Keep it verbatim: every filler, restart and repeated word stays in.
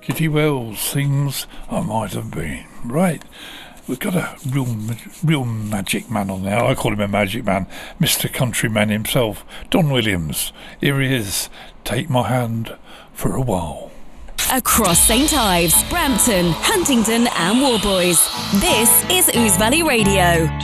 Kitty Wells sings I Might Have Been. Right, we've got a real real magic man on there. I call him a magic man, Mister Countryman himself, Don Williams. Here he is, Take My Hand for a While. Across Saint Ives, Brampton, Huntingdon and Warboys, this is Ouse Valley Radio.